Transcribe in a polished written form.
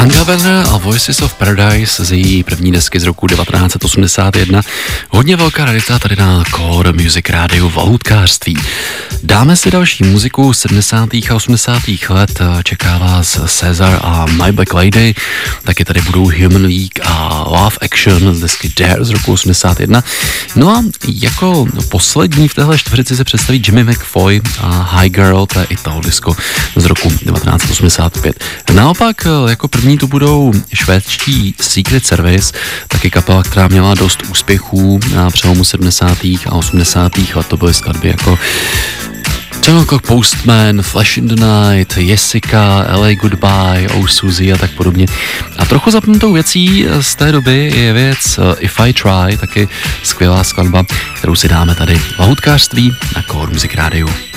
Angaben a Voices of Paradise z její první desky z roku 1981. Hodně velká rarita tady na Core Music Rádiu v loutkářství. Dáme si další muziku 70. a 80. let. Čeká vás Cezar a My Black Lady. Taky tady budou Human League a Love Action z desky Dare z roku 81. No a jako poslední v téhle čtveřici se představí Jimmy McFoy a High Girl, to je Italo disco z roku 1985. Naopak jako první tu budou švédští Secret Service, taky kapela, která měla dost úspěchů na přelomu 70. a 80. let. To byly skladby jako třeba Postman, Flash in the Night, Jessica, LA Goodbye, Oh Suzy a tak podobně. A trochu zapnutou věcí z té doby je věc If I Try, taky skvělá skladba, kterou si dáme tady v loutkářství na Core Music Radio.